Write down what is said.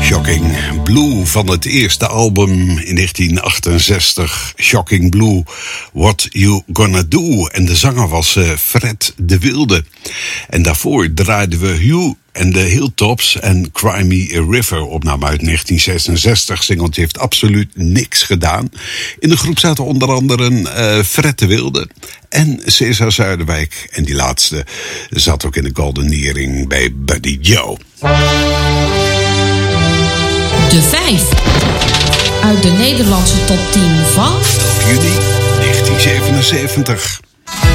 Shocking Blue van het eerste album in 1968. Shocking Blue, What You Gonna Do. En de zanger was Fred de Wilde. En daarvoor draaiden we Hugh en de Hilltops en Cry Me a River, opname uit 1966. Singeltje heeft absoluut niks gedaan. In de groep zaten onder andere Fred de Wilde en Cesar Zuiderwijk. En die laatste zat ook in de Golden Earring bij Buddy Joe. De 5 uit de Nederlandse top 10 van... juni 1977.